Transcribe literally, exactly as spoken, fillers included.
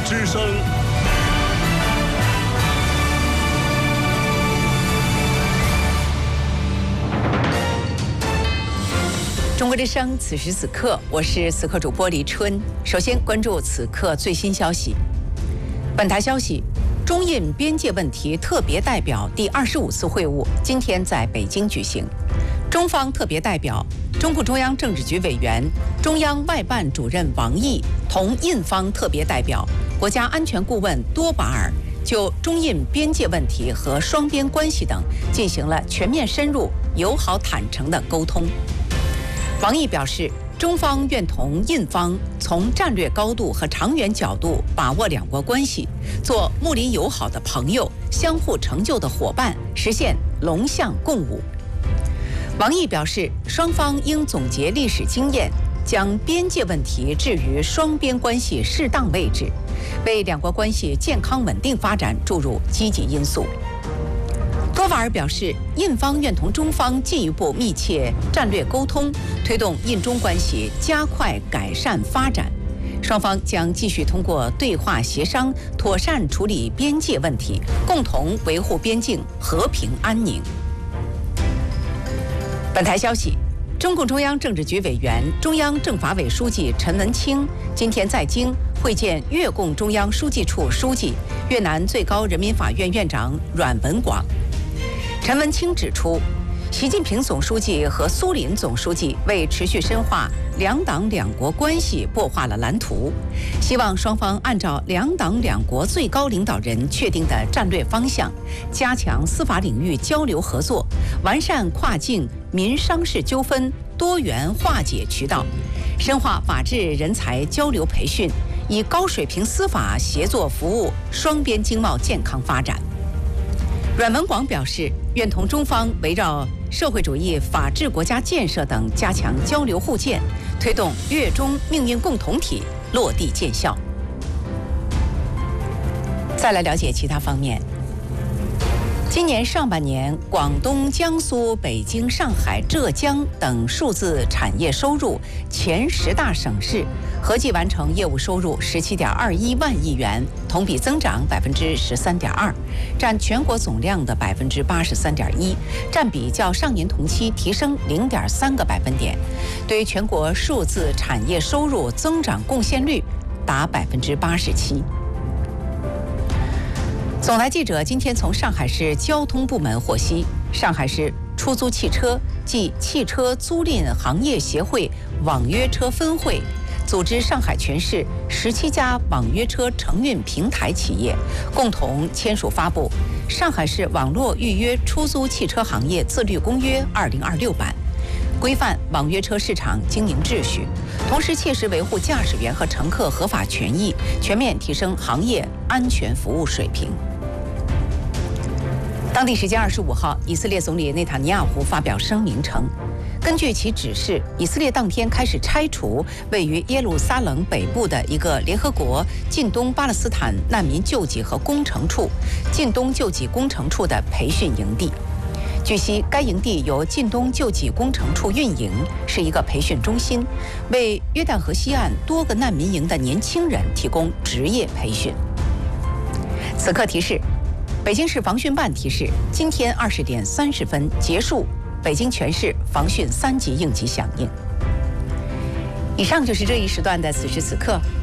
之声。 中国之声，此时此刻，我是此刻主播黎春。首先关注此刻最新消息。本台消息，中印边界问题特别代表第二十五次会晤今天在北京举行。中方特别代表、中共中央政治局委员、中央外办主任王毅同印方特别代表、国家安全顾问多巴尔就中印边界问题和双边关系等进行了全面深入、友好坦诚的沟通。王毅表示，中方愿同印方从战略高度和长远角度把握两国关系，做睦邻友好的朋友、相互成就的伙伴，实现龙象共舞。王毅表示，双方应总结历史经验，将边界问题置于双边关系适当位置，为两国关系健康稳定发展注入积极因素。多瓦尔表示，印方愿同中方进一步密切战略沟通，推动印中关系加快改善发展。双方将继续通过对话协商，妥善处理边界问题，共同维护边境和平安宁。本台消息，中共中央政治局委员、中央政法委书记陈文清今天在京会见越共中央书记处书记、越南最高人民法院院长阮文广。陈文清指出，习近平总书记和苏林总书记为持续深化两党两国关系擘画了蓝图，希望双方按照两党两国最高领导人确定的战略方向，加强司法领域交流合作，完善跨境民商事纠纷多元化解渠道，深化法治人才交流培训，以高水平司法协作服务双边经贸健康发展。阮文广表示，愿同中方围绕社会主义法治国家建设等加强交流互鉴，推动越中命运共同体落地见效。再来了解其他方面。今年上半年，广东、江苏、北京、上海、浙江等数字产业收入前十大省市合计完成业务收入十七点二一万亿元，同比增长百分之十三点二，占全国总量的百分之八十三点一，占比较上年同期提升零点三个百分点，对全国数字产业收入增长贡献率达百分之八十七。总台记者今天从上海市交通部门获悉，上海市出租汽车及汽车租赁行业协会网约车分会组织上海全市十七家网约车承运平台企业共同签署发布《上海市网络预约出租汽车行业自律公约二零二六版》，规范网约车市场经营秩序，同时切实维护驾驶员和乘客合法权益，全面提升行业安全服务水平。当地时间二十五号，以色列总理内塔尼亚胡发表声明称，根据其指示，以色列当天开始拆除位于耶路撒冷北部的一个联合国近东巴勒斯坦难民救济和工程处近东救济工程处的培训营地。据悉，该营地由近东救济工程处运营，是一个培训中心，为约旦河西岸多个难民营的年轻人提供职业培训。此刻提示，北京市防汛办提示，今天二十点三十分结束北京全市防汛三级应急响应。以上就是这一时段的此时此刻，